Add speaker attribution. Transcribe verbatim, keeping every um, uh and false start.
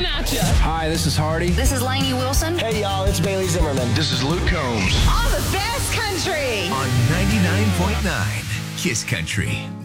Speaker 1: coming at you.
Speaker 2: Hi, this is Hardy.
Speaker 3: This is Lainey Wilson.
Speaker 4: Hey, y'all, it's Bailey Zimmerman.
Speaker 5: This is Luke Combs.
Speaker 1: All the best country.
Speaker 6: On ninety-nine point nine Kiss Country.